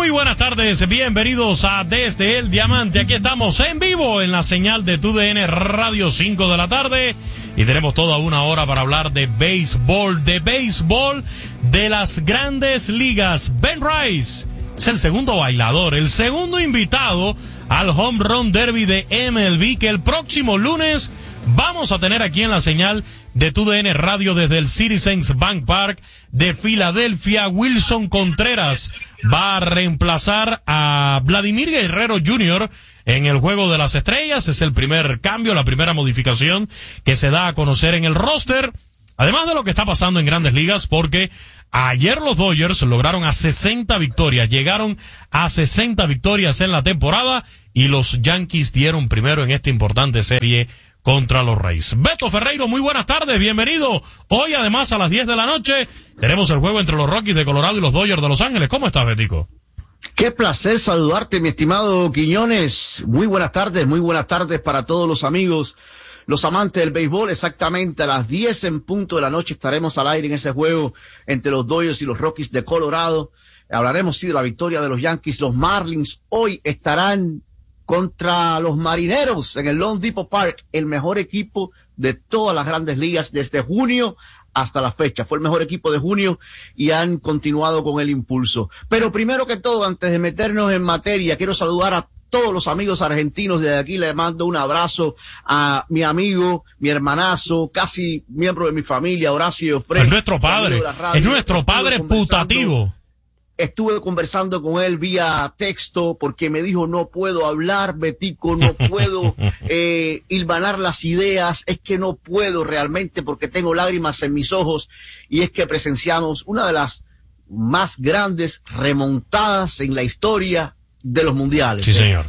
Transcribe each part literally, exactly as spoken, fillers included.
Muy buenas tardes, bienvenidos a Desde el Diamante. Aquí estamos en vivo en la señal de Tu D N Radio, cinco de la tarde, y tenemos toda una hora para hablar de béisbol, de béisbol de las grandes ligas. Ben Rice es el segundo bailador, el segundo invitado al Home Run Derby de M L B, que el próximo lunes vamos a tener aquí en la señal de Tu D N Radio desde el Citizens Bank Park de Filadelfia. Wilson Contreras va a reemplazar a Vladimir Guerrero junior en el Juego de las Estrellas. Es el primer cambio, la primera modificación que se da a conocer en el roster. Además de lo que está pasando en Grandes Ligas, porque ayer los Dodgers lograron a sesenta victorias, llegaron a sesenta victorias en la temporada, y los Yankees dieron primero en esta importante serie contra los Rays. Beto Ferreiro, muy buenas tardes, bienvenido. Hoy, además, a las diez de la noche, tenemos el juego entre los Rockies de Colorado y los Dodgers de Los Ángeles. ¿Cómo estás, Betico? Qué placer saludarte, mi estimado Quiñones. Muy buenas tardes, muy buenas tardes para todos los amigos, los amantes del béisbol. Exactamente a las diez en punto de la noche estaremos al aire en ese juego entre los Dodgers y los Rockies de Colorado. Hablaremos, sí, de la victoria de los Yankees. Los Marlins hoy estarán contra los Marineros en el Lone Depot Park, el mejor equipo de todas las grandes ligas desde junio hasta la fecha. Fue el mejor equipo de junio y han continuado con el impulso. Pero primero que todo, antes de meternos en materia, quiero saludar a todos los amigos argentinos. Desde aquí le mando un abrazo a mi amigo, mi hermanazo, casi miembro de mi familia, Horacio Frey. Es nuestro padre, es nuestro padre putativo. Estuve conversando con él vía texto porque me dijo, no puedo hablar, Betico, no puedo eh, hilvanar las ideas, es que no puedo realmente porque tengo lágrimas en mis ojos, y es que presenciamos una de las más grandes remontadas en la historia de los mundiales. Sí, señor.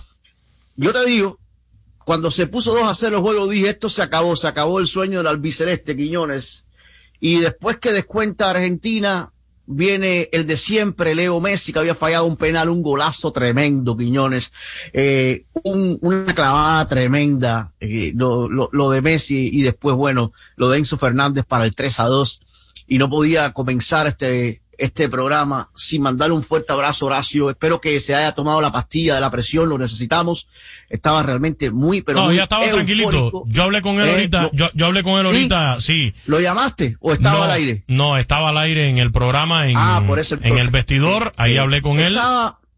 Yo te digo, cuando se puso dos a cero el juego, dije, esto se acabó, se acabó el sueño del albiceleste, Quiñones. Y después que descuenta Argentina, viene el de siempre, Leo Messi, que había fallado un penal, un golazo tremendo, Quiñones, eh, un, una clavada tremenda, eh, lo, lo, lo de Messi, y después, bueno, lo de Enzo Fernández para el tres a dos, y no podía comenzar este, este programa sin mandarle un fuerte abrazo, Horacio. Espero que se haya tomado la pastilla de la presión, lo necesitamos. Estaba realmente muy, pero no, muy ya estaba eufórico. Tranquilito. Yo hablé con él eh, ahorita, no, yo, yo hablé con él ¿sí? ahorita, sí. ¿Lo llamaste o estaba no, al aire? No, estaba al aire en el programa, en, ah, por eso el en el vestidor, ahí eh, hablé con estaba... él.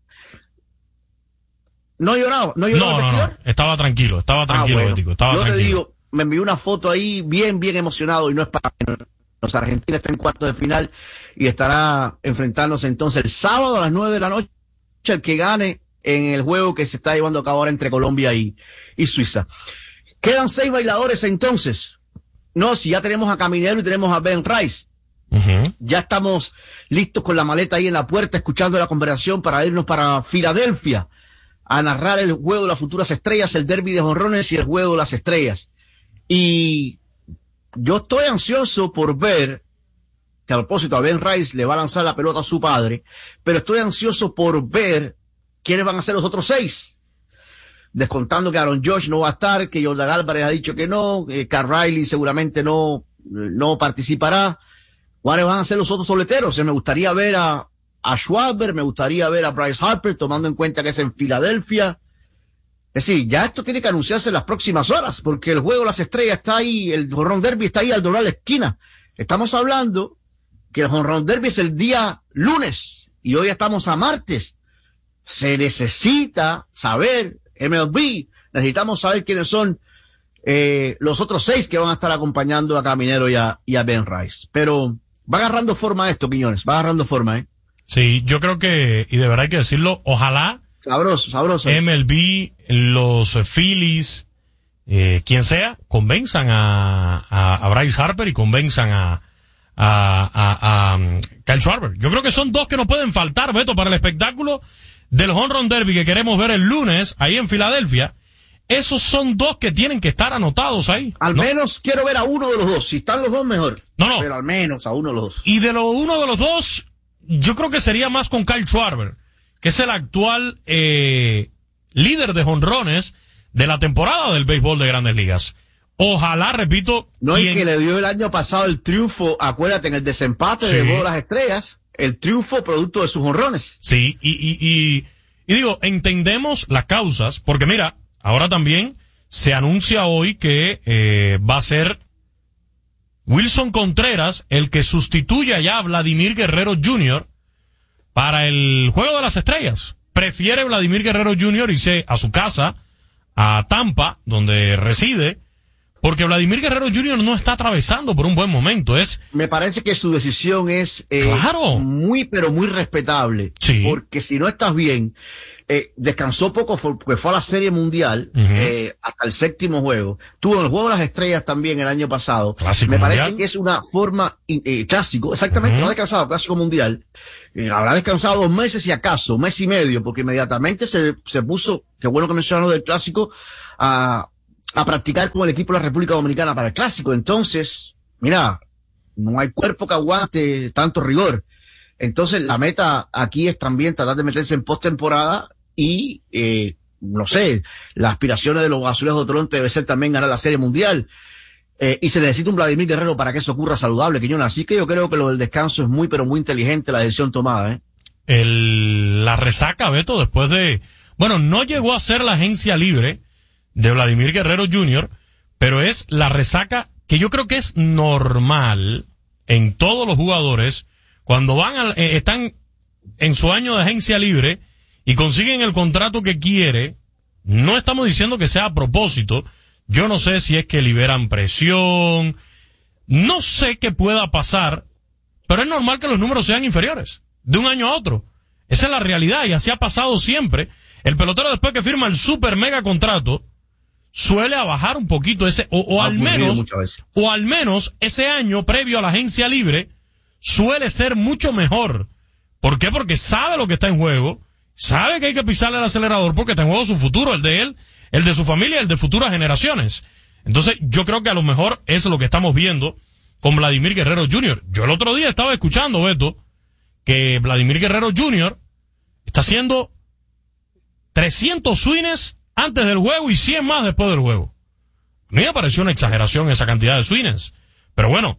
¿No lloraba? ¿No lloraba no, el no, no, estaba tranquilo, estaba tranquilo, ah, bueno. Betico, estaba yo tranquilo. Te digo, me envió una foto ahí bien, bien emocionado, y no es para menos. Los Argentina está en cuartos de final y estará enfrentándose entonces el sábado a las nueve de la noche el que gane en el juego que se está llevando a cabo ahora entre Colombia y, y Suiza. Quedan seis bailadores entonces. No, si ya tenemos a Caminero y tenemos a Ben Rice. Uh-huh. Ya estamos listos con la maleta ahí en la puerta, escuchando la conversación para irnos para Filadelfia a narrar el juego de las futuras estrellas, el derbi de jonrones y el juego de las estrellas. Y yo estoy ansioso por ver, que a propósito a Ben Rice le va a lanzar la pelota a su padre, pero estoy ansioso por ver quiénes van a ser los otros seis. Descontando que Aaron Judge no va a estar, que Jordan Álvarez ha dicho que no, eh, Carl Riley seguramente no, no participará. ¿Cuáles van a ser los otros soleteros? O sea, me gustaría ver a, a Schwarber, me gustaría ver a Bryce Harper, tomando en cuenta que es en Filadelfia. Es decir, ya esto tiene que anunciarse en las próximas horas, porque el juego de las estrellas está ahí, el Home Run Derby está ahí al doblar la esquina. Estamos hablando que el Home Run Derby es el día lunes, y hoy estamos a martes. Se necesita saber, M L B, necesitamos saber quiénes son eh, los otros seis que van a estar acompañando a Caminero y a, y a Ben Rice. Pero va agarrando forma esto, Quiñones, va agarrando forma, ¿eh? Sí, yo creo que, y de verdad hay que decirlo, ojalá Sabroso, sabroso. M L B, los Phillies, eh, quien sea, convenzan a, a, a Bryce Harper y convenzan a, a, a, a um, Kyle Schwarber. Yo creo que son dos que no pueden faltar, Beto, para el espectáculo del Home Run Derby que queremos ver el lunes ahí en Filadelfia. Esos son dos que tienen que estar anotados ahí. Al ¿no? menos quiero ver a uno de los dos. Si están los dos, mejor. No, no. Pero al menos a uno de los dos. Y de lo uno de los dos, yo creo que sería más con Kyle Schwarber, que es el actual eh, líder de jonrones de la temporada del béisbol de Grandes Ligas. Ojalá, repito... No, quien... y que le dio el año pasado el triunfo, acuérdate, en el desempate sí. del juego de las estrellas. el triunfo producto de sus jonrones. Sí, y, y, y, y digo, entendemos las causas, porque mira, ahora también se anuncia hoy que eh, va a ser Wilson Contreras el que sustituya ya a Vladimir Guerrero junior para el Juego de las Estrellas. Prefiere Vladimir Guerrero junior irse a su casa, a Tampa, donde reside, porque Vladimir Guerrero junior no está atravesando por un buen momento. Es Me parece que su decisión es eh, claro. muy, pero muy respetable. Sí. Porque si no estás bien, eh, descansó poco porque fue a la Serie Mundial, uh-huh. eh, hasta el séptimo juego. Tuvo en el Juego de las Estrellas también el año pasado. Clásico Me mundial. parece que es una forma, eh, clásico, exactamente, uh-huh. no ha descansado, Clásico Mundial. Eh, habrá descansado dos meses si acaso, un mes y medio, porque inmediatamente se, se puso, qué bueno que mencionaron del Clásico, a, a practicar con el equipo de la República Dominicana para el Clásico. Entonces, mira, no hay cuerpo que aguante tanto rigor. Entonces, la meta aquí es también tratar de meterse en postemporada y, eh, no sé, las aspiraciones de los Azulejos de Toronto debe ser también ganar la Serie Mundial. Eh, y se necesita un Vladimir Guerrero para que eso ocurra saludable, Quiñones. Así que yo creo que lo del descanso es muy, pero muy inteligente la decisión tomada, ¿eh? El, la resaca, Beto, después de, bueno, no llegó a ser la agencia libre de Vladimir Guerrero junior, pero es la resaca que yo creo que es normal en todos los jugadores cuando van a, eh, están en su año de agencia libre y consiguen el contrato que quiere. No estamos diciendo que sea a propósito. Yo no sé si es que liberan presión. No sé qué pueda pasar, pero es normal que los números sean inferiores de un año a otro. Esa es la realidad y así ha pasado siempre. El pelotero después que firma el super mega contrato suele a bajar un poquito ese, o, o al menos, o al menos ese año previo a la agencia libre suele ser mucho mejor. ¿Por qué? Porque sabe lo que está en juego, sabe que hay que pisarle el acelerador porque está en juego su futuro, el de él, el de su familia, el de futuras generaciones. Entonces, yo creo que a lo mejor es lo que estamos viendo con Vladimir Guerrero junior Yo el otro día estaba escuchando, Beto, que Vladimir Guerrero junior está haciendo trescientos swings antes del juego y cien más después del juego. A mí me pareció una exageración esa cantidad de swings. Pero bueno,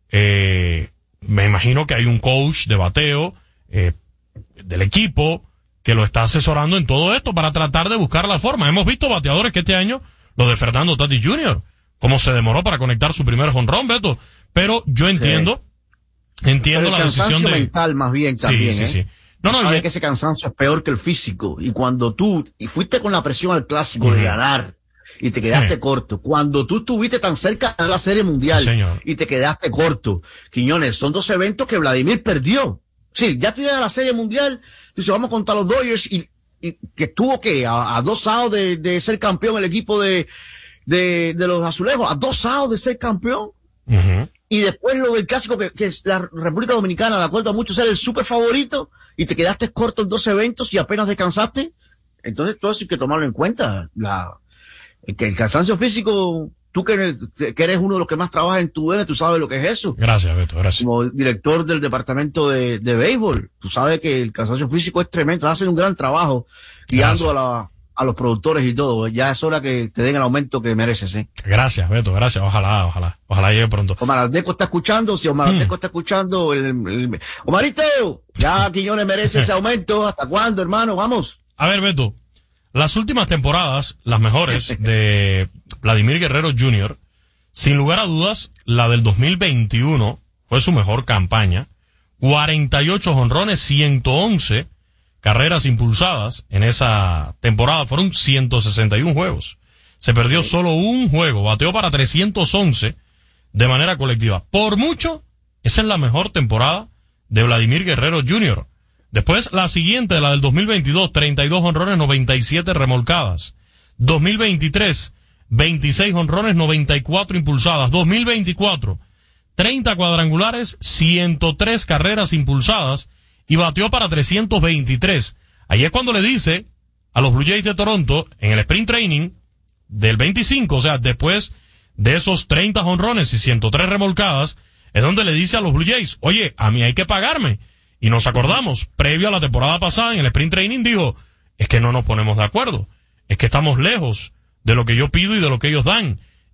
eh, me imagino que hay un coach de bateo eh, del equipo que lo está asesorando en todo esto para tratar de buscar la forma. Hemos visto bateadores que este año, lo de Fernando Tatis junior, cómo se demoró para conectar su primer jonrón, Beto. Pero yo entiendo, sí. entiendo Pero la decisión de... mental más bien también, sí, sí, ¿eh? sí. No, no, sabes yo... que ese cansancio es peor que el físico. Y cuando tú, y fuiste con la presión al Clásico uh-huh. de ganar, y te quedaste sí. corto. Cuando tú estuviste tan cerca de la Serie Mundial, sí, y te quedaste corto. Quiñones, son dos eventos que Vladimir perdió. Sí, ya tú llegas a la Serie Mundial, tú dices, vamos contra los Dodgers, y, y que estuvo, ¿qué? A, a dos outs de, de ser campeón el equipo de, de, de los Azulejos, a dos outs de ser campeón. Uh-huh. Y después lo del Clásico, que, que es la República Dominicana, de acuerdo a muchos, ser el súper favorito, y te quedaste corto en dos eventos y apenas descansaste. Entonces todo eso hay que tomarlo en cuenta. La, que el cansancio físico, tú que, que eres uno de los que más trabaja en tu D N, tú sabes lo que es eso. Gracias, Beto, gracias. Como director del departamento de, de béisbol, tú sabes que el cansancio físico es tremendo, hacen un gran trabajo guiando a la, a los productores y todo. Ya es hora que te den el aumento que mereces, ¿eh? Gracias, Beto, gracias. Ojalá, ojalá, ojalá llegue pronto. Omar Aldeco está escuchando, si Omar Aldeco mm. está escuchando, el, el, Omariteo, ya Quiñones merece ese aumento. ¿Hasta cuándo, hermano? Vamos. A ver, Beto, las últimas temporadas, las mejores de Vladimir Guerrero junior, sin lugar a dudas, la del dos mil veintiuno fue su mejor campaña. cuarenta y ocho jonrones, ciento once carreras impulsadas en esa temporada. Fueron ciento sesenta y uno juegos. Se perdió solo un juego. Bateó para trescientos once de manera colectiva. Por mucho, esa es la mejor temporada de Vladimir Guerrero junior Después, la siguiente, la del dos mil veintidós, treinta y dos jonrones, noventa y siete remolcadas. dos mil veintitrés, veintiséis jonrones, noventa y cuatro impulsadas. dos mil veinticuatro, treinta cuadrangulares, ciento tres carreras impulsadas y bateó para trescientos veintitrés. Ahí es cuando le dice a los Blue Jays de Toronto, en el sprint training del veinticinco, o sea, después de esos treinta jonrones y ciento tres remolcadas, es donde le dice a los Blue Jays, oye, a mí hay que pagarme. Y nos acordamos, previo a la temporada pasada, en el sprint training dijo, es que no nos ponemos de acuerdo, es que estamos lejos de lo que yo pido y de lo que ellos dan.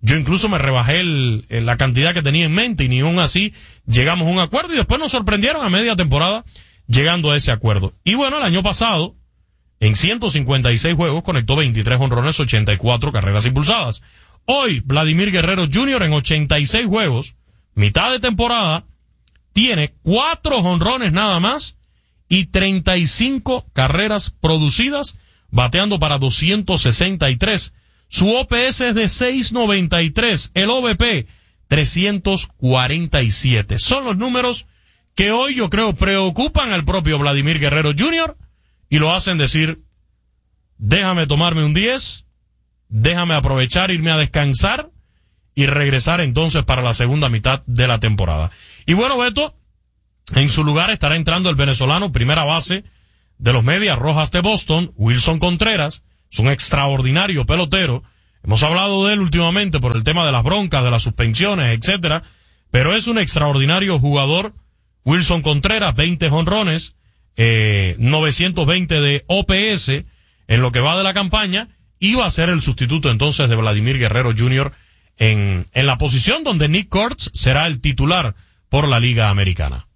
Yo incluso me rebajé el, el, la cantidad que tenía en mente y ni aún así llegamos a un acuerdo y después nos sorprendieron a media temporada llegando a ese acuerdo. Y bueno, el año pasado, en ciento cincuenta y seis juegos, conectó veintitrés jonrones, ochenta y cuatro carreras impulsadas. Hoy, Vladimir Guerrero junior en ochenta y seis juegos, mitad de temporada, tiene cuatro jonrones nada más y treinta y cinco carreras producidas, bateando para doscientos sesenta y tres. Su O P S es de seis noventa y tres, el O V P trescientos cuarenta y siete. Son los números que hoy yo creo preocupan al propio Vladimir Guerrero junior y lo hacen decir, déjame tomarme un diez, déjame aprovechar, irme a descansar y regresar entonces para la segunda mitad de la temporada. Y bueno, Beto, en su lugar estará entrando el venezolano, primera base de los Medias Rojas de Boston, Wilson Contreras. Es un extraordinario pelotero. Hemos hablado de él últimamente por el tema de las broncas, de las suspensiones, etcétera. Pero es un extraordinario jugador. Wilson Contreras, veinte jonrones, eh, novecientos veinte de O P S en lo que va de la campaña. Iba a ser el sustituto entonces de Vladimir Guerrero junior en, en la posición donde Nick Kurtz será el titular por la Liga Americana.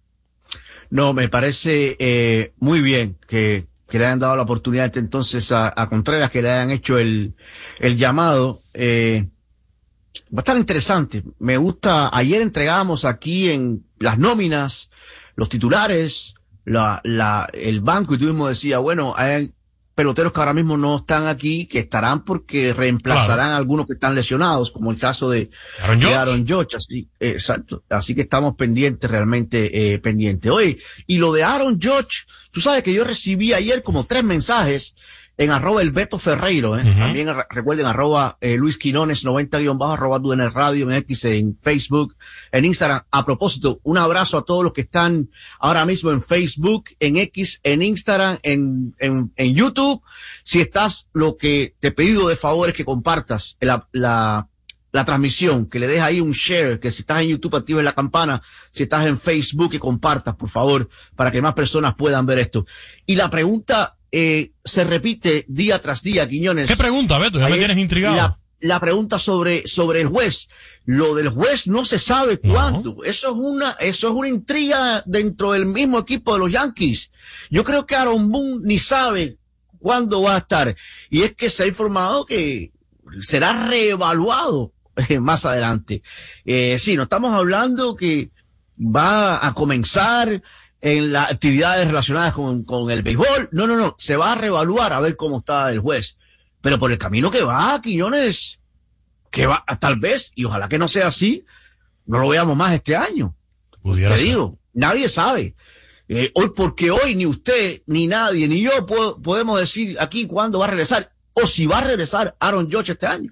No, me parece eh, muy bien que que le hayan dado la oportunidad entonces a, a Contreras, que le hayan hecho el, el llamado. Eh, va a estar interesante. Me gusta, ayer entregábamos aquí en las nóminas, los titulares, la, la, el banco, y tú mismo decías, bueno, hay peloteros que ahora mismo no están aquí, que estarán porque reemplazarán claro. a algunos que están lesionados, como el caso de Aaron Judge. De Aaron Judge, así, eh, exacto. Así que estamos pendientes, realmente eh, pendientes. Oye, y lo de Aaron Judge, tú sabes que yo recibí ayer como tres mensajes en arroba el Beto Ferreiro, eh. Uh-huh. También re- recuerden arroba eh, Luis Quinones noventa guión bajo, arroba T U D N Radio, en X, en Facebook, en Instagram. A propósito, un abrazo a todos los que están ahora mismo en Facebook, en X, en Instagram, en, en, en YouTube. Si estás, lo que te he pedido de favor es que compartas la, la, la transmisión, que le des ahí un share, que si estás en YouTube actives la campana, si estás en Facebook que compartas, por favor, para que más personas puedan ver esto. Y la pregunta Eh, se repite día tras día, Quiñones. ¿Qué pregunta, Beto? Ya me tienes intrigado. La, la pregunta sobre, sobre el juez. Lo del juez no se sabe cuándo. No. Eso es una, eso es una intriga dentro del mismo equipo de los Yankees. Yo creo que Aaron Boone ni sabe cuándo va a estar. Y es que se ha informado que será reevaluado eh, más adelante. Eh, sí, no estamos hablando que va a comenzar en las actividades relacionadas con, con el béisbol. No, no, no. Se va a reevaluar a ver cómo está el juez. Pero por el camino que va, Quiñones, que va, tal vez, y ojalá que no sea así, no lo veamos más este año. Pudiera Te ser. digo, nadie sabe. Eh, hoy, porque hoy ni usted, ni nadie, ni yo puedo, podemos decir aquí cuándo va a regresar, o si va a regresar Aaron Judge este año.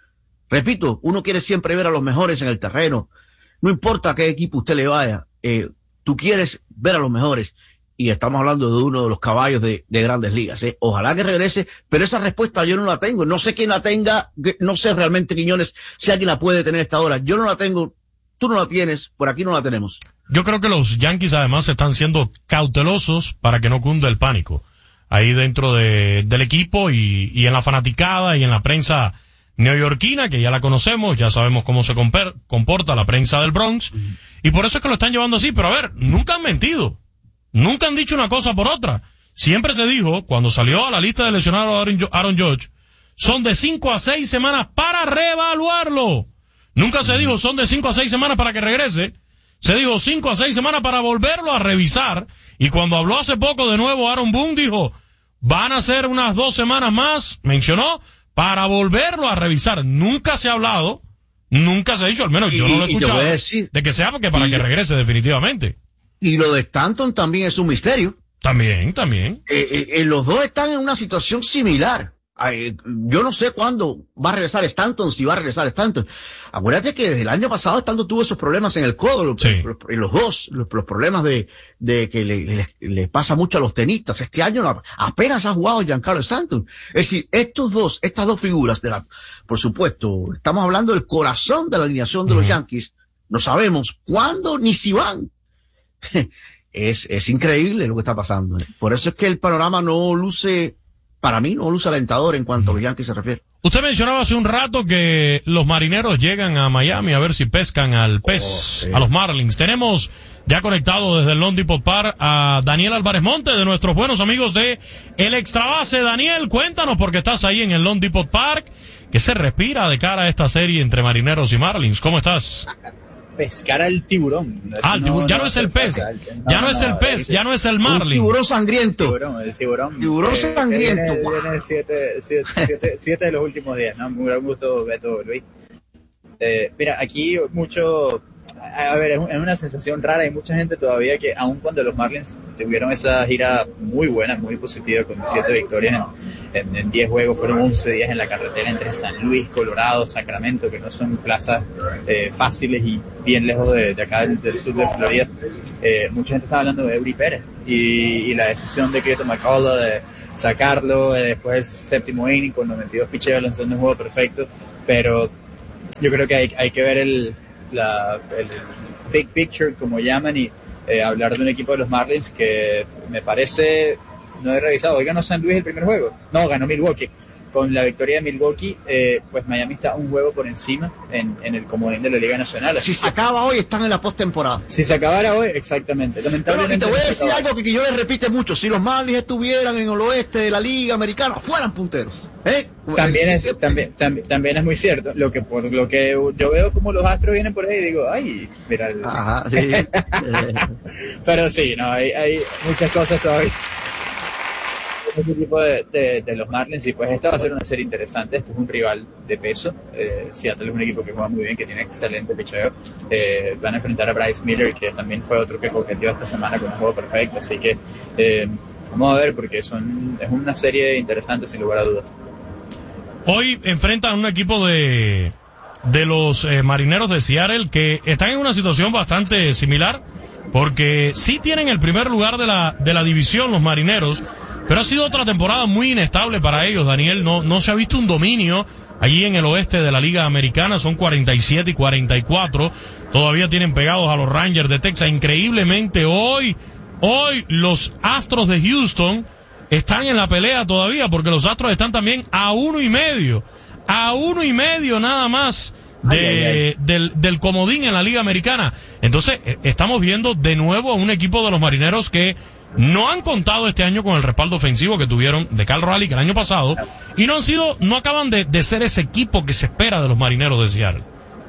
Repito, uno quiere siempre ver a los mejores en el terreno. No importa a qué equipo usted le vaya, eh, tú quieres ver a los mejores, y estamos hablando de uno de los caballos de, de Grandes Ligas, ¿eh? Ojalá que regrese, pero esa respuesta yo no la tengo, no sé quién la tenga, no sé realmente, Quiñones, si alguien la puede tener a esta hora. Yo no la tengo, tú no la tienes, por aquí no la tenemos. Yo creo que los Yankees además están siendo cautelosos para que no cunda el pánico ahí dentro de, del equipo y, y en la fanaticada y en la prensa neoyorquina, que ya la conocemos, ya sabemos cómo se comper, comporta la prensa del Bronx, uh-huh. y por eso es que lo están llevando así. Pero a ver, nunca han mentido, nunca han dicho una cosa por otra. Siempre se dijo, cuando salió a la lista de lesionados Aaron, Aaron Judge, son de cinco a seis semanas para reevaluarlo. Nunca se dijo son de cinco a seis semanas para que regrese. Se dijo cinco a seis semanas para volverlo a revisar. Y cuando habló hace poco de nuevo Aaron Boone, dijo, van a ser unas dos semanas más, mencionó, para volverlo a revisar. Nunca se ha hablado, nunca se ha dicho, al menos yo y, no lo he escuchado, decir, de que sea porque para y, que regrese definitivamente. Y lo de Stanton también es un misterio. También, también. Eh, eh, los dos están en una situación similar. Eh, yo no sé cuándo va a regresar Stanton, si va a regresar Stanton. Acuérdate que desde el año pasado Stanton tuvo esos problemas en el codo, los, sí. los, los dos, los, los problemas de, de que le, le, le pasa mucho a los tenistas. Este año no, apenas ha jugado Giancarlo Stanton. Es decir, estos dos, estas dos figuras de la, por supuesto, estamos hablando del corazón de la alineación de uh-huh. los Yankees. No sabemos cuándo ni si van. Es, es increíble lo que está pasando. Por eso es que el panorama no luce para mí no luce alentador en cuanto a los Yankees se refiere. Usted mencionaba hace un rato que los marineros llegan a Miami a ver si pescan al pez, oh, sí. a los Marlins. Tenemos ya conectado desde el Loan Depot Park a Daniel Álvarez Monte, de nuestros buenos amigos de El Extrabase. Daniel, cuéntanos, porque estás ahí en el Loan Depot Park, ¿qué se respira de cara a esta serie entre marineros y Marlins? ¿Cómo estás? Pescar al tiburón. Ah, el tiburón. No, ya no, no es el pez. No, ya no, no es el pez, el, ya no es el Marlin. El tiburón sangriento. El tiburón, el tiburón. Tiburón eh, sangriento. Viene, viene siete, siete, siete, siete de los últimos días, ¿no? Muy gran gusto, Beto, Luis. Eh, mira, aquí mucho... A ver, es una sensación rara. Hay mucha gente todavía que, aun cuando los Marlins tuvieron esa gira muy buena, muy positiva, con siete victorias en, en, en diez juegos, fueron once días en la carretera entre San Luis, Colorado, Sacramento, que no son plazas eh, fáciles y bien lejos de, de acá del, del sur de Florida. Eh, mucha gente estaba hablando de Eury Pérez y, y la decisión de Clayton McCullough de sacarlo eh, después del séptimo inning con noventa y dos picheos lanzando un juego perfecto, pero yo creo que hay, hay que ver el La, el big picture, como llaman, y eh, hablar de un equipo de los Marlins que me parece, no he revisado, hoy ganó San Luis el primer juego, no, ganó Milwaukee. Con la victoria de Milwaukee, eh, pues Miami está un juego por encima en, en el comodín de la Liga Nacional. Si se acaba hoy, están en la postemporada. Si se acabara hoy, exactamente. Lamentablemente. Pero, y te voy a decir algo que, que yo les repite mucho: si los Marlins estuvieran en el oeste de la Liga Americana, fueran punteros. ¿Eh? También es, también, también, también es muy cierto. Lo que por lo que yo veo como los Astros vienen por ahí, digo, ay, mira. El... Ajá, sí. Pero sí, no, hay, hay muchas cosas todavía. Este equipo de, de, de los Marlins, y pues esta va a ser una serie interesante. Esto es un rival de peso. eh, Seattle es un equipo que juega muy bien, que tiene excelente picheo. eh, van a enfrentar a Bryce Miller, que también fue otro que coqueteó esta semana con un juego perfecto, así que eh, vamos a ver, porque son es una serie interesante sin lugar a dudas. Hoy enfrentan un equipo de de los eh, marineros de Seattle, que están en una situación bastante similar, porque sí tienen el primer lugar de la de la división los marineros, pero ha sido otra temporada muy inestable para ellos, Daniel. No, no se ha visto un dominio allí en el oeste de la Liga Americana. Son cuarenta y siete y cuarenta y cuatro. Todavía tienen pegados a los Rangers de Texas. Increíblemente, hoy, hoy los Astros de Houston están en la pelea todavía, porque los Astros están también a uno y medio. A uno y medio nada más de, ay, ay, ay. Del, del comodín en la Liga Americana. Entonces, estamos viendo de nuevo a un equipo de los marineros que no han contado este año con el respaldo ofensivo que tuvieron de Cal Raleigh el año pasado, y no han sido, no acaban de, de ser ese equipo que se espera de los marineros de Seattle.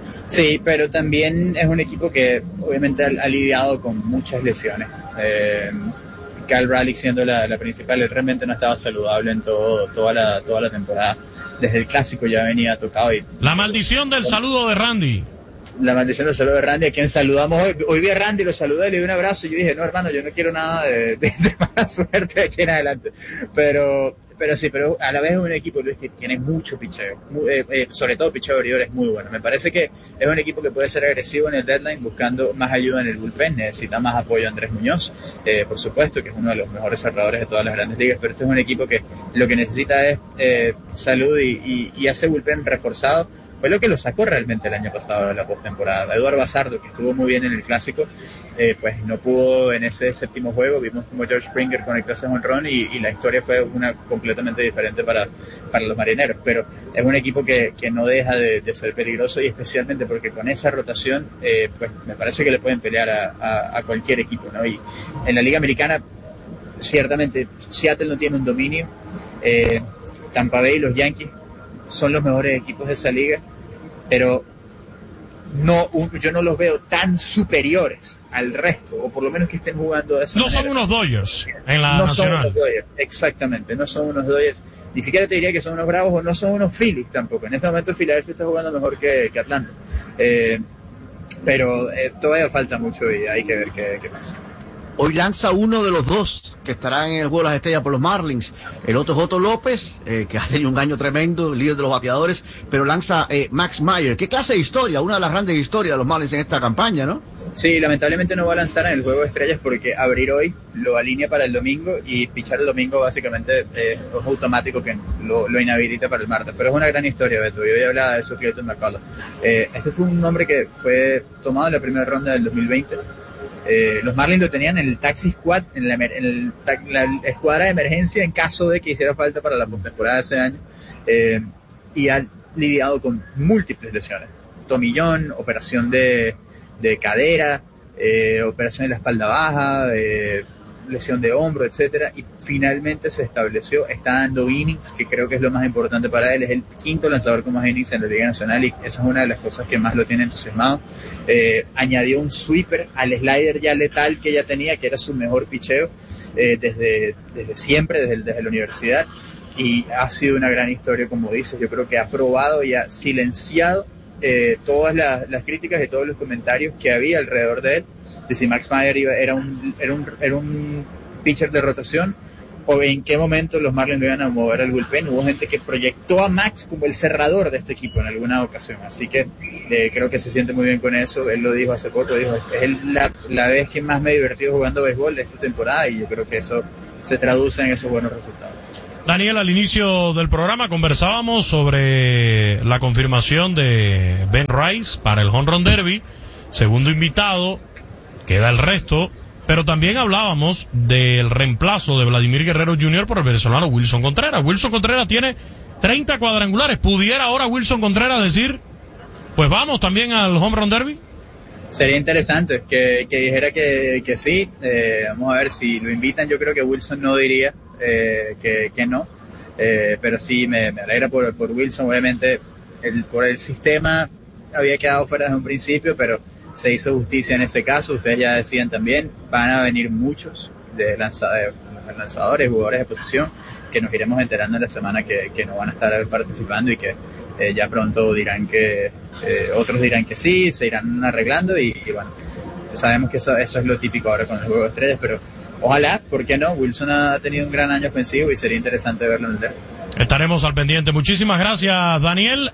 Sí, pero también es un equipo que obviamente ha, ha lidiado con muchas lesiones. Eh, Cal Raleigh siendo la, la principal, él realmente no estaba saludable en todo, toda la, toda la temporada. Desde el clásico ya venía tocado. Y la maldición del saludo de Randy. La maldición del saludo de Randy, a quien saludamos hoy. Hoy vi a Randy, lo saludé, le di un abrazo y yo dije, no, hermano, yo no quiero nada de, de, de mala suerte de aquí en adelante. Pero, pero sí, pero a la vez es un equipo, Luis, que tiene mucho picheo. Muy, eh, eh, sobre todo picheo abridor es muy bueno. Me parece que es un equipo que puede ser agresivo en el deadline, buscando más ayuda en el bullpen. Necesita más apoyo a Andrés Muñoz, eh, por supuesto, que es uno de los mejores cerradores de todas las grandes ligas. Pero este es un equipo que lo que necesita es eh, salud y, y, y hace bullpen reforzado. Fue lo que lo sacó realmente el año pasado de la postemporada. Eduardo Bazardo, que estuvo muy bien en el clásico, eh, pues no pudo en ese séptimo juego. Vimos como George Springer conectó ese home run y, y la historia fue una completamente diferente para, para los marineros. Pero es un equipo que, que no deja de, de ser peligroso, y especialmente porque con esa rotación, eh, pues me parece que le pueden pelear a, a, a cualquier equipo, ¿no? Y en la Liga Americana, ciertamente, Seattle no tiene un dominio. Eh, Tampa Bay y los Yankees son los mejores equipos de esa liga, pero no, yo no los veo tan superiores al resto, o por lo menos que estén jugando de esa no manera. Son unos Dodgers en la no nacional. Son unos Dodgers, exactamente, no son unos Dodgers. Ni siquiera te diría que son unos Bravos, o no son unos Phillies tampoco. En este momento Filadelfia está jugando mejor que, que Atlanta. Eh, pero eh, todavía falta mucho y hay que ver qué, qué pasa. Hoy lanza uno de los dos que estarán en el juego de las estrellas por los Marlins. El otro es Otto López, eh, que ha tenido un año tremendo, líder de los bateadores, pero lanza eh, Max Meyer. ¿Qué clase de historia? Una de las grandes historias de los Marlins en esta campaña, ¿no? Sí, lamentablemente no va a lanzar en el juego de estrellas porque abrir hoy lo alinea para el domingo, y pichar el domingo básicamente eh, es automático que lo, lo inhabilita para el martes. Pero es una gran historia, Beto. Yo ya hablaba de eso, Clayton McCullough. Eh, este fue un hombre que fue tomado en la primera ronda del dos mil veinte. Eh, los Marlins lo tenían en el taxi squad, en la, en el, la, la escuadra de emergencia en caso de que hiciera falta para la postemporada de ese año, eh, y ha lidiado con múltiples lesiones, tomillón, operación de, de cadera, eh, operación de la espalda baja, eh, lesión de hombro, etcétera, y finalmente se estableció, está dando innings, que creo que es lo más importante para él, es el quinto lanzador con más innings en la Liga Nacional, y esa es una de las cosas que más lo tiene entusiasmado. Eh, añadió un sweeper al slider ya letal que ya tenía, que era su mejor picheo eh, desde, desde siempre, desde, desde la universidad, y ha sido una gran historia, como dices. Yo creo que ha probado y ha silenciado Eh, todas las, las críticas y todos los comentarios que había alrededor de él, de si Max Meyer iba, era, un, era, un, era un pitcher de rotación, o en qué momento los Marlins lo iban a mover al bullpen. Hubo gente que proyectó a Max como el cerrador de este equipo en alguna ocasión, así que eh, creo que se siente muy bien con eso. Él lo dijo hace poco, dijo, es el, la, la vez que más me he divertido jugando béisbol de esta temporada, y yo creo que eso se traduce en esos buenos resultados. Daniel, al inicio del programa conversábamos sobre la confirmación de Ben Rice para el Home Run Derby, segundo invitado, queda el resto, pero también hablábamos del reemplazo de Vladimir Guerrero junior por el venezolano Wilson Contreras. Wilson Contreras tiene treinta cuadrangulares. ¿Pudiera ahora Wilson Contreras decir, pues vamos también al Home Run Derby? Sería interesante que, que dijera que, que sí. Eh, vamos a ver si lo invitan. Yo creo que Wilson no diría eh, que, que no, eh, pero sí me, me alegra por, por Wilson. Obviamente el, por el sistema había quedado fuera desde un principio, pero se hizo justicia en ese caso. Ustedes ya decían también, van a venir muchos de, lanza, de lanzadores, jugadores de posición, que nos iremos enterando en la semana que, que no van a estar participando, y que eh, ya pronto dirán que eh, otros dirán que sí, se irán arreglando, y, y bueno, sabemos que eso, eso es lo típico ahora con el juego de estrellas, pero ojalá, ¿por qué no? Wilson ha tenido un gran año ofensivo y sería interesante verlo en el derby. Estaremos al pendiente. Muchísimas gracias, Daniel.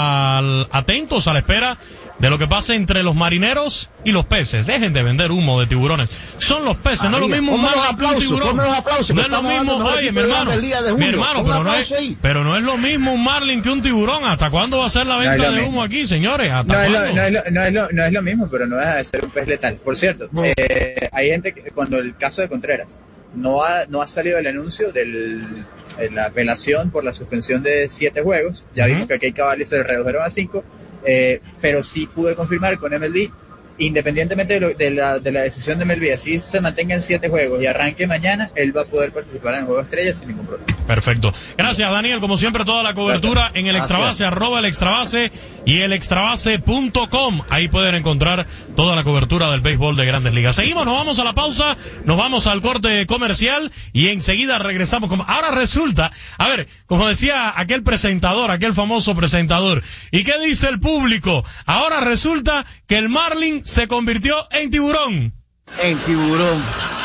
Al, atentos a la espera de lo que pase entre los marineros y los peces. Dejen de vender humo de tiburones. Son los peces, no es lo mismo un marlin que un tiburón. No es lo mismo, oye, mi hermano, mi hermano, pero no es, pero no es lo mismo un marlin que un tiburón. ¿Hasta cuándo va a ser la venta de humo aquí, señores? ¿Hasta no, cuándo? Es lo, no, es lo, no, es lo, no es lo mismo, pero no deja de ser un pez letal. Por cierto, eh, hay gente que, cuando el caso de Contreras, no ha, no ha salido el anuncio del la apelación por la suspensión de siete juegos. Ya uh-huh. vimos que aquí Cavalli se redujeron a cinco, eh, pero sí pude confirmar con M L B, independientemente de, lo, de, la, de la decisión de M L B, así se mantenga en siete juegos y arranque mañana, él va a poder participar en el Juego de Estrellas sin ningún problema. Perfecto. Gracias, Daniel. Como siempre, toda la cobertura Gracias. en el Extrabase, arroba el Extrabase y el extrabase punto com. Ahí pueden encontrar toda la cobertura del béisbol de Grandes Ligas. Seguimos, nos vamos a la pausa, nos vamos al corte comercial y enseguida regresamos. Con... Ahora resulta, a ver, como decía aquel presentador, aquel famoso presentador, ¿y qué dice el público? Ahora resulta que el Marlin se convirtió en tiburón. En tiburón.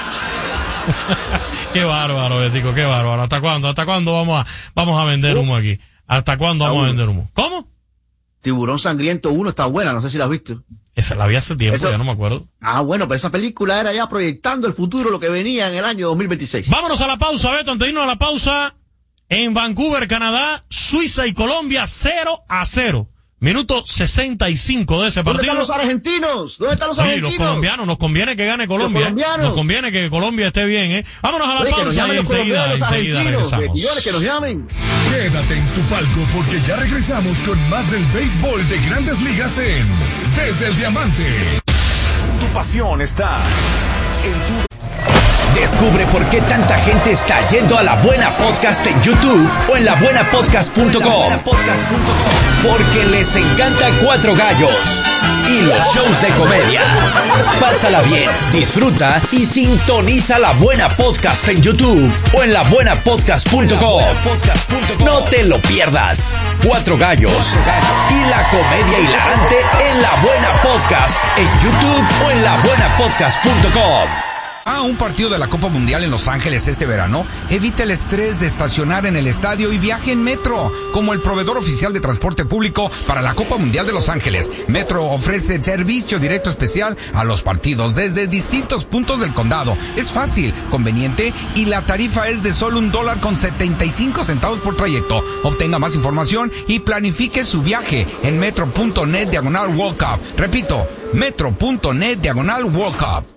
Qué bárbaro, Betico, qué bárbaro. ¿Hasta cuándo? ¿Hasta cuándo vamos a, vamos a vender humo aquí? ¿Hasta cuándo vamos a vender humo? ¿Cómo? Tiburón Sangriento uno está buena, no sé si la has visto. Esa la vi hace tiempo, Eso... ya no me acuerdo. Ah, bueno, pero esa película era ya proyectando el futuro, lo que venía en el año dos mil veintiséis. Vámonos a la pausa, Beto, antes de irnos a la pausa. En Vancouver, Canadá, Suiza y Colombia, cero a cero. Minuto sesenta y cinco de ese partido. ¿Dónde están los argentinos? ¿Dónde están los argentinos? Sí, los colombianos, nos conviene que gane Colombia. Nos conviene que Colombia esté bien, ¿eh? Vámonos a la Oye, pausa y enseguida, enseguida regresamos. Que, que nos llamen. Quédate en tu palco porque ya regresamos con más del béisbol de Grandes Ligas en Desde el Diamante. Tu pasión está en tu... Descubre por qué tanta gente está yendo a La Buena Podcast en YouTube o en la buena podcast punto com. Porque les encanta Cuatro Gallos y los shows de comedia. Pásala bien, disfruta y sintoniza La Buena Podcast en YouTube o en la buena podcast punto com. No te lo pierdas. Cuatro Gallos y la comedia hilarante en La Buena Podcast en YouTube o en la buena podcast punto com. Ah, un partido de la Copa Mundial en Los Ángeles este verano. Evita el estrés de estacionar en el estadio y viaje en Metro, como el proveedor oficial de transporte público para la Copa Mundial de Los Ángeles. Metro ofrece servicio directo especial a los partidos desde distintos puntos del condado. Es fácil, conveniente y la tarifa es de solo un dólar con setenta y cinco centavos por trayecto. Obtenga más información y planifique su viaje en metro punto net diagonal World Cup. Repito, metro punto net diagonal World Cup.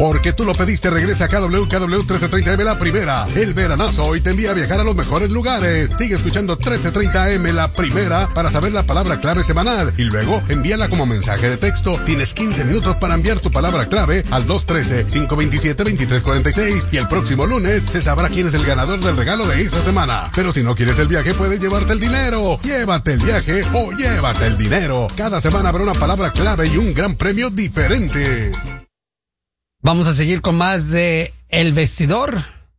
Porque tú lo pediste, regresa a K W K W trece treinta M La Primera, el veranazo, y te envía a viajar a los mejores lugares. Sigue escuchando trece treinta M La Primera para saber la palabra clave semanal y luego envíala como mensaje de texto. Tienes quince minutos para enviar tu palabra clave al dos uno tres, cinco dos siete, dos tres cuatro seis y el próximo lunes se sabrá quién es el ganador del regalo de esta semana. Pero si no quieres el viaje, puedes llevarte el dinero. Llévate el viaje o llévate el dinero. Cada semana habrá una palabra clave y un gran premio diferente. Vamos a seguir con más de El Vestidor,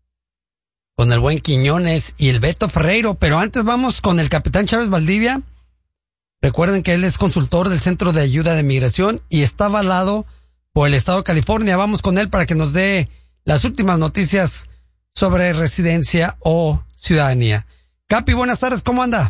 con el buen Quiñones y el Beto Ferreiro, pero antes vamos con el capitán Chávez Valdivia. Recuerden que él es consultor del Centro de Ayuda de Migración y está avalado por el Estado de California. Vamos con él para que nos dé las últimas noticias sobre residencia o ciudadanía. Capi, buenas tardes, ¿cómo anda?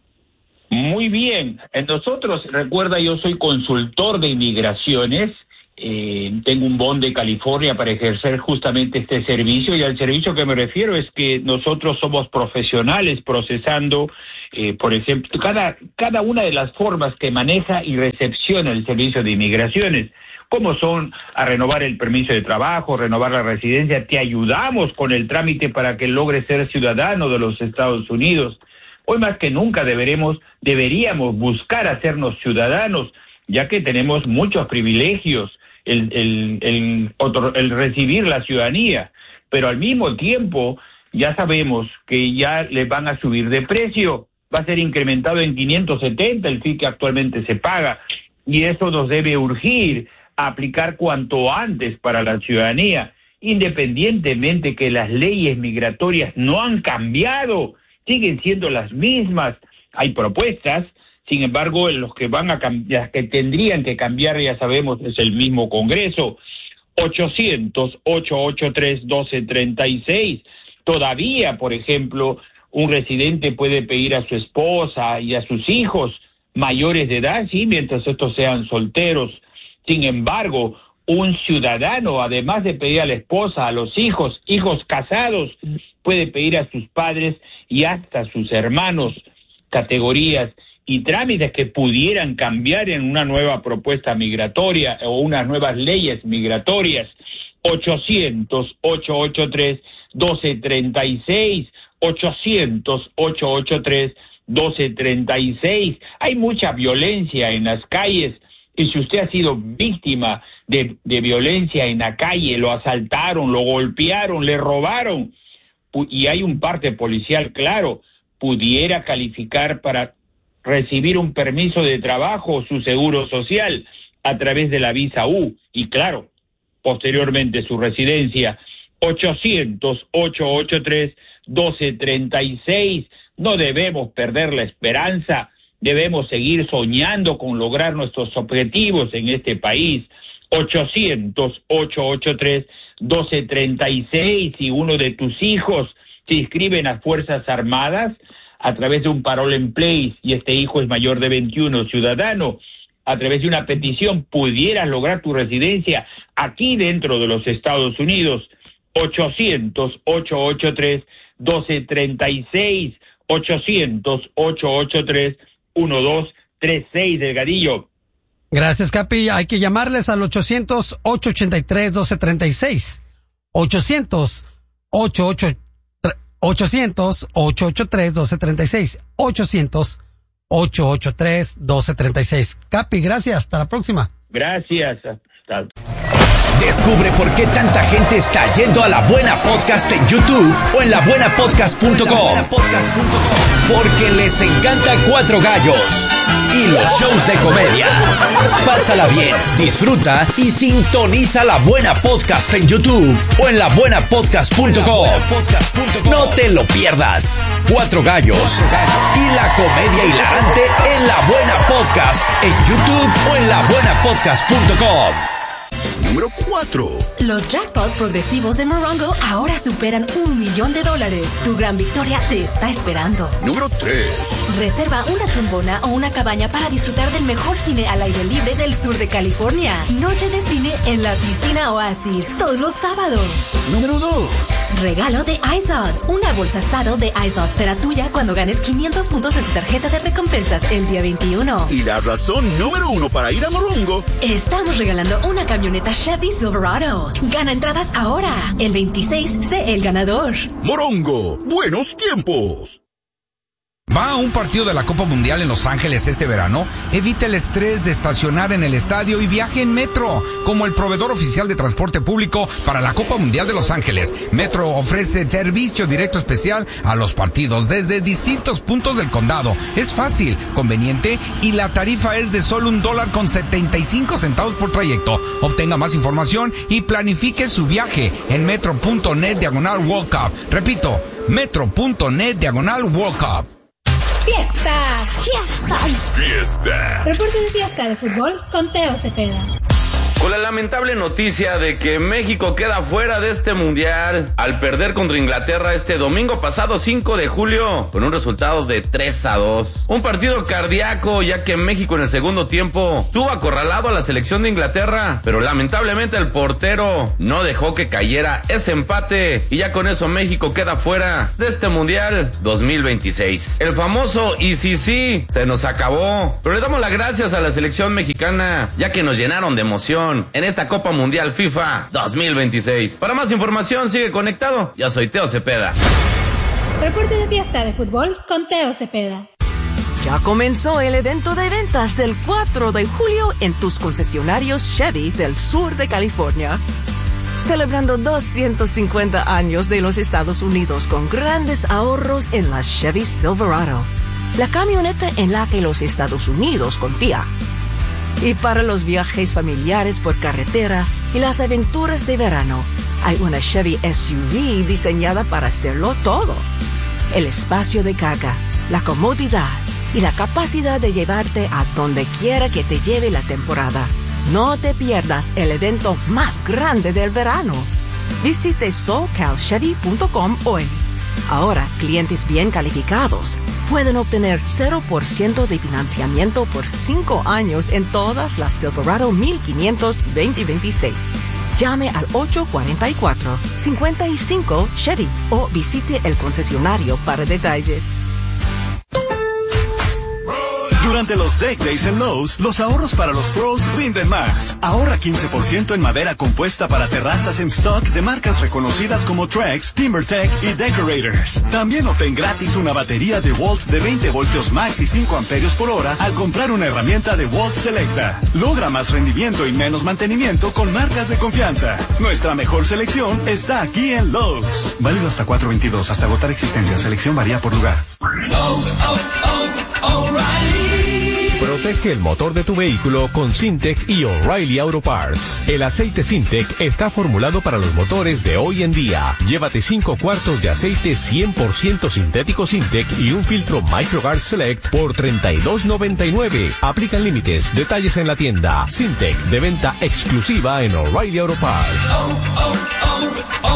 Muy bien. Nosotros, recuerda, yo soy consultor de inmigraciones. Eh, tengo un bond de California para ejercer justamente este servicio, y al servicio que me refiero es que nosotros somos profesionales procesando, eh, por ejemplo, cada, cada una de las formas que maneja y recepciona el servicio de inmigraciones, como son a renovar el permiso de trabajo, renovar la residencia. Te ayudamos con el trámite para que logres ser ciudadano de los Estados Unidos. Hoy más que nunca deberemos, deberíamos buscar hacernos ciudadanos, ya que tenemos muchos privilegios, el, el, el, otro, el recibir la ciudadanía, pero al mismo tiempo ya sabemos que ya le van a subir de precio, va a ser incrementado en quinientos setenta el fee que actualmente se paga, y eso nos debe urgir a aplicar cuanto antes para la ciudadanía, independientemente que las leyes migratorias no han cambiado, siguen siendo las mismas. Hay propuestas. Sin embargo, los que van a cambiar, que tendrían que cambiar, ya sabemos, es el mismo Congreso. ochocientos, ochocientos ochenta y tres, doce treinta y seis. Todavía, por ejemplo, un residente puede pedir a su esposa y a sus hijos mayores de edad, sí, mientras estos sean solteros. Sin embargo, un ciudadano, además de pedir a la esposa, a los hijos, hijos casados, puede pedir a sus padres y hasta a sus hermanos, categorías y trámites que pudieran cambiar en una nueva propuesta migratoria o unas nuevas leyes migratorias. ochocientos, ochocientos ochenta y tres, doce treinta y seis, ochocientos, ochocientos ochenta y tres, doce treinta y seis. Hay mucha violencia en las calles, y si usted ha sido víctima de, de violencia en la calle, lo asaltaron, lo golpearon, le robaron, y hay un parte policial claro, pudiera calificar para recibir un permiso de trabajo o su seguro social a través de la visa U, y claro, posteriormente su residencia. Ochocientos, ochocientos ochenta y tres, doce treinta y seis. No debemos perder la esperanza, debemos seguir soñando con lograr nuestros objetivos en este país. Ochocientos, ochocientos ochenta y tres, doce treinta y seis. Si uno de tus hijos se inscribe en las Fuerzas Armadas a través de un parole en place y este hijo es mayor de veintiuno, ciudadano, a través de una petición pudieras lograr tu residencia aquí dentro de los Estados Unidos. Ochocientos, ochocientos ochenta y tres, doce treinta y seis. Ochocientos, ochocientos ochenta y tres, doce treinta y seis, Delgadillo. Gracias, Capi. Hay que llamarles al ochocientos, ochocientos ochenta y tres, doce treinta y seis. ochocientos, ochocientos ochenta y tres, ochocientos, ochocientos ochenta y tres, doce treinta y seis. ochocientos, ochocientos ochenta y tres, doce treinta y seis. Capi, gracias. Hasta la próxima. Gracias. Hasta... Descubre por qué tanta gente está yendo a La Buena Podcast en YouTube o en la buena podcast punto com. Porque les encanta Cuatro Gallos y los shows de comedia. Pásala bien, disfruta y sintoniza La Buena Podcast en YouTube o en la buena podcast punto com. No te lo pierdas. Cuatro Gallos y la comedia hilarante en La Buena Podcast en YouTube o en la buena podcast punto com. Número cuatro. Los jackpots progresivos de Morongo ahora superan un millón de dólares. Tu gran victoria te está esperando. Número tres. Reserva una tumbona o una cabaña para disfrutar del mejor cine al aire libre del sur de California. Noche de cine en la piscina Oasis, todos los sábados. Número dos. Regalo de iZod. Una bolsa Saddle de iZod será tuya cuando ganes quinientos puntos en tu tarjeta de recompensas el día veintiuno. Y la razón número uno para ir a Morongo. Estamos regalando una camioneta Chevy Silverado. Gana entradas ahora. El veintiséis, sé el ganador. Morongo, buenos tiempos. ¿Va a un partido de la Copa Mundial en Los Ángeles este verano? Evite el estrés de estacionar en el estadio y viaje en Metro, como el proveedor oficial de transporte público para la Copa Mundial de Los Ángeles. Metro ofrece servicio directo especial a los partidos desde distintos puntos del condado. Es fácil, conveniente y la tarifa es de solo un dólar con setenta y cinco centavos por trayecto. Obtenga más información y planifique su viaje en metro.net diagonal World Cup. Repito, metro.net diagonal World Cup. ¡Fiesta! ¡Fiesta! Fiesta. Reporte de fiesta de fútbol con Teo Cepeda. Con la lamentable noticia de que México queda fuera de este mundial al perder contra Inglaterra este domingo pasado cinco de julio con un resultado de tres a dos. Un partido cardíaco, ya que México en el segundo tiempo tuvo acorralado a la selección de Inglaterra, pero lamentablemente el portero no dejó que cayera ese empate y ya con eso México queda fuera de este mundial dos mil veintiséis. El famoso y sí sí se nos acabó, pero le damos las gracias a la selección mexicana ya que nos llenaron de emoción en esta Copa Mundial FIFA dos mil veintiséis. Para más información, sigue conectado. Yo soy Teo Cepeda. Reporte de fiesta de fútbol con Teo Cepeda. Ya comenzó el evento de ventas del cuatro de julio en tus concesionarios Chevy del sur de California. Celebrando doscientos cincuenta años de los Estados Unidos con grandes ahorros en la Chevy Silverado, la camioneta en la que los Estados Unidos confía. Y para los viajes familiares por carretera y las aventuras de verano, hay una Chevy S U V diseñada para hacerlo todo. El espacio de carga, la comodidad y la capacidad de llevarte a donde quiera que te lleve la temporada. No te pierdas el evento más grande del verano. Visite socal chevy punto com hoy. Ahora, clientes bien calificados pueden obtener cero por ciento de financiamiento por cinco años en todas las Silverado mil quinientos veinte veintiséis. Llame al ocho cuatro cuatro, cinco cinco Chevy o visite el concesionario para detalles. Durante los Deck Days en Lowe's, los ahorros para los pros rinden más. Ahorra quince por ciento en madera compuesta para terrazas en stock de marcas reconocidas como Trex, TimberTech y Decorators. También obtén gratis una batería de Volt de veinte voltios max y cinco amperios por hora al comprar una herramienta de Volt Selecta. Logra más rendimiento y menos mantenimiento con marcas de confianza. Nuestra mejor selección está aquí en Lowe's. Válido hasta cuatro veintidós, hasta agotar existencia. Selección varía por lugar. Oh, oh, oh, O'Reilly. Protege el motor de tu vehículo con Syntec y O'Reilly Auto Parts. El aceite Syntec está formulado para los motores de hoy en día. Llévate cinco cuartos de aceite cien por ciento sintético Syntec y un filtro MicroGuard Select por treinta y dos noventa y nueve. Aplican límites. Detalles en la tienda. Syntec, de venta exclusiva en O'Reilly Auto Parts. Oh, oh, oh,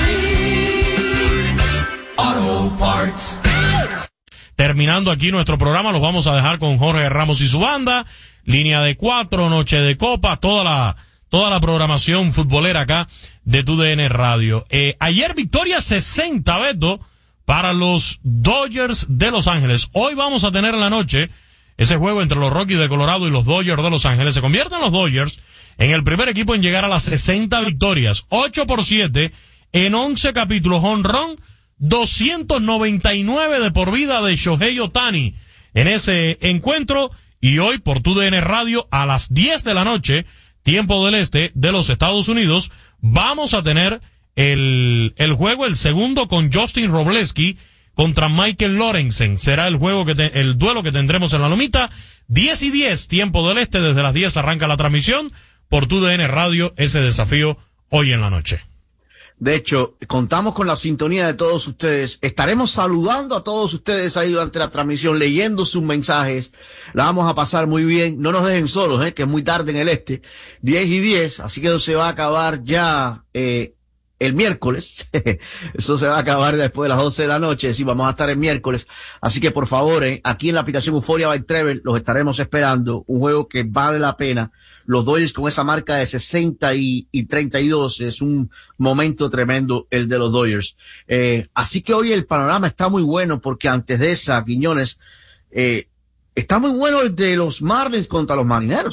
O'Reilly Auto Parts. Terminando aquí nuestro programa, los vamos a dejar con Jorge Ramos y su banda, línea de cuatro, noche de copa, toda la toda la programación futbolera acá de tu D N Radio. Eh, ayer victoria sesenta, Beto, para los Dodgers de Los Ángeles. Hoy vamos a tener en la noche ese juego entre los Rockies de Colorado y los Dodgers de Los Ángeles. Se convierten los Dodgers en el primer equipo en llegar a las sesenta victorias, ocho por siete en once capítulos, jonrón doscientos noventa y nueve de por vida de Shohei Ohtani en ese encuentro. Y hoy por tu D N Radio a las diez de la noche, tiempo del este de los Estados Unidos, vamos a tener el, el juego, el segundo con Justin Robleski contra Michael Lorenzen. Será el juego que te, el duelo que tendremos en la Lomita. diez y diez, tiempo del este, desde las diez arranca la transmisión por tu D N Radio, ese desafío hoy en la noche. De hecho, contamos con la sintonía de todos ustedes. Estaremos saludando a todos ustedes ahí durante la transmisión, leyendo sus mensajes. La vamos a pasar muy bien. No nos dejen solos, eh, que es muy tarde en el este. diez y diez, así que eso se va a acabar ya eh, el miércoles. Eso se va a acabar después de las doce de la noche. Sí, vamos a estar el miércoles. Así que, por favor, eh, aquí en la aplicación Euphoria by Trevor los estaremos esperando. Un juego que vale la pena. Los Dodgers con esa marca de sesenta y, y treinta y dos, es un momento tremendo el de los Dodgers. Eh, así que hoy el panorama está muy bueno porque antes de esa, Quiñones, eh, está muy bueno el de los Marlins contra los Marineros.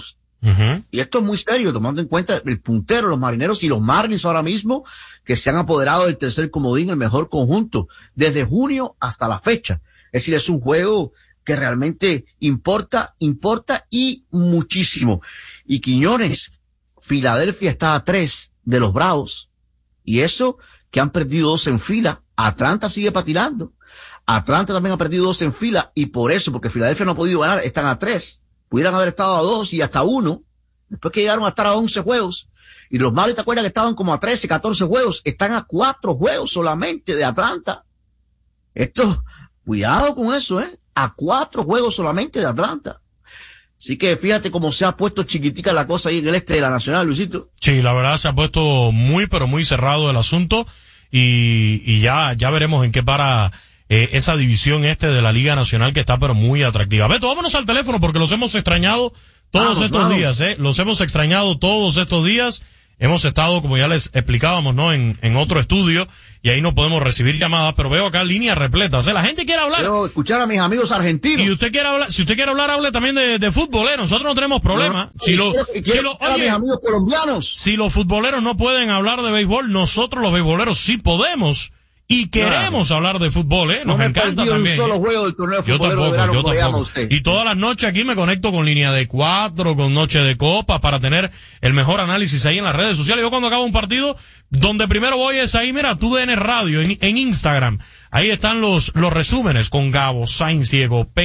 Uh-huh. Y esto es muy serio, tomando en cuenta el puntero, los Marineros y los Marlins ahora mismo, que se han apoderado del tercer comodín, el mejor conjunto, desde junio hasta la fecha. Es decir, es un juego que realmente importa, importa y muchísimo. Y Quiñones, Filadelfia está a tres de los Bravos. Y eso que han perdido dos en fila. Atlanta sigue patinando. Atlanta también ha perdido dos en fila. Y por eso, porque Filadelfia no ha podido ganar, están a tres. Pudieran haber estado a dos y hasta uno. Después que llegaron a estar a once juegos. Y los Marlins, ¿te acuerdas que estaban como a trece, catorce juegos? Están a cuatro juegos solamente de Atlanta. Esto, cuidado con eso, ¿eh? A cuatro juegos solamente de Atlanta. Así que fíjate cómo se ha puesto chiquitica la cosa ahí en el este de la Nacional, Luisito. Sí, la verdad se ha puesto muy, pero muy cerrado el asunto. Y, y ya, ya veremos en qué para eh, esa división este de la Liga Nacional, que está pero muy atractiva. Beto, vámonos al teléfono porque los hemos extrañado todos vamos, estos vamos. días, ¿eh? Los hemos extrañado todos estos días. Hemos estado, como ya les explicábamos, ¿no? En, en otro estudio y ahí no podemos recibir llamadas, pero veo acá líneas repletas. ¿Eh? La gente quiere hablar. Quiero escuchar a mis amigos argentinos. Y usted quiere hablar, si usted quiere hablar, hable también de, de fútbol, ¿eh? Nosotros no tenemos problema. No, si y lo, quiero, y si quiero lo, escuchar a oye, mis amigos colombianos. si los futboleros no pueden hablar de béisbol, nosotros los beisboleros sí podemos. Y queremos claro. hablar de fútbol, ¿eh? Nos no me encanta he también. un solo juego del torneo yo futbolero tampoco, de verano, yo como le llama tampoco. usted. Y todas las noches aquí me conecto con línea de cuatro, con noche de copa, para tener el mejor análisis ahí en las redes sociales. Yo cuando acabo un partido, donde primero voy es ahí, mira, T U D N Radio, en, en Instagram. Ahí están los, los resúmenes con Gabo, Sainz, Diego, Peña.